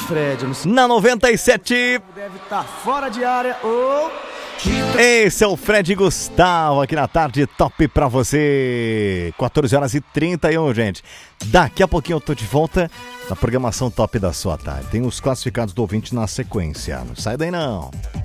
Fred. Na 97. Deve estar fora de área ou... Esse é o Fred Gustavo aqui na tarde top pra você. 14h31, gente. Daqui a pouquinho eu tô de volta na programação top da sua tarde. Tem os classificados do ouvinte na sequência. Não sai daí não.